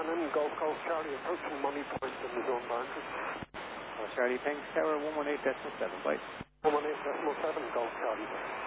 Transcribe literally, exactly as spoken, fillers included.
Shannon, Golf Golf Charlie, approaching Money Point in the zone boundary. Oh, Charlie, thanks, Tower one one eight decimal seven, bye. one one eight decimal seven, Golf Charlie.